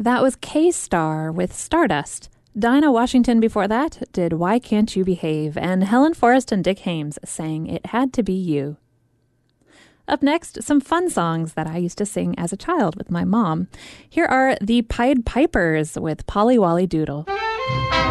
That was K-Star with Stardust. Dinah Washington before that did Why Can't You Behave, and Helen Forrest and Dick Haymes sang It Had to Be You. Up next, some fun songs that I used to sing as a child with my mom. Here are the Pied Pipers with Polly Wolly Doodle.